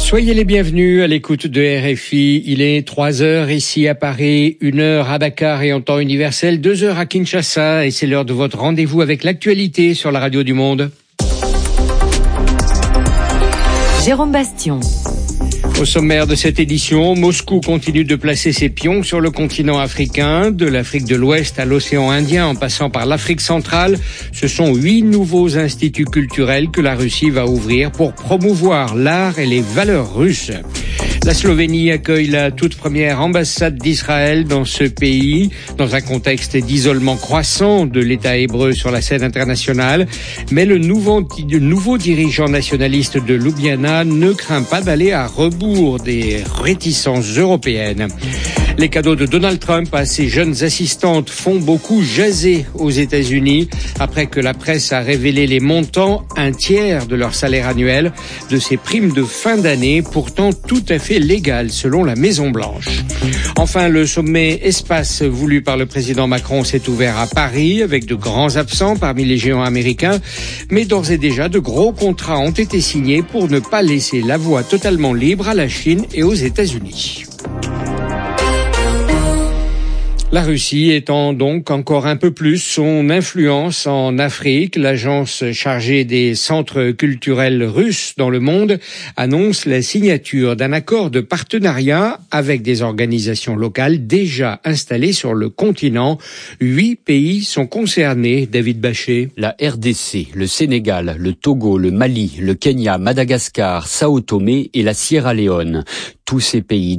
Soyez les bienvenus à l'écoute de RFI. Il est 3h ici à Paris, 1h à Dakar et en temps universel, 2h à Kinshasa. Et c'est l'heure de votre rendez-vous avec l'actualité sur la radio du monde. Jérôme Bastion. Au sommaire de cette édition, Moscou continue de placer ses pions sur le continent africain, de l'Afrique de l'Ouest à l'océan Indien en passant par l'Afrique centrale. Ce sont 8 nouveaux instituts culturels que la Russie va ouvrir pour promouvoir l'art et les valeurs russes. La Slovénie accueille la toute première ambassade d'Israël dans ce pays, dans un contexte d'isolement croissant de l'État hébreu sur la scène internationale. Mais le nouveau dirigeant nationaliste de Ljubljana ne craint pas d'aller à rebours des réticences européennes. Les cadeaux de Donald Trump à ses jeunes assistantes font beaucoup jaser aux États-Unis après que la presse a révélé les montants, un tiers de leur salaire annuel, de ces primes de fin d'année, pourtant tout à fait légales selon la Maison-Blanche. Enfin, le sommet espace voulu par le président Macron s'est ouvert à Paris avec de grands absents parmi les géants américains, mais d'ores et déjà de gros contrats ont été signés pour ne pas laisser la voie totalement libre à la Chine et aux États-Unis. La Russie étend donc encore un peu plus son influence en Afrique. L'agence chargée des centres culturels russes dans le monde annonce la signature d'un accord de partenariat avec des organisations locales déjà installées sur le continent. 8 pays sont concernés, David Bachet. La RDC, le Sénégal, le Togo, le Mali, le Kenya, Madagascar, Sao Tomé et la Sierra Leone. Tous ces pays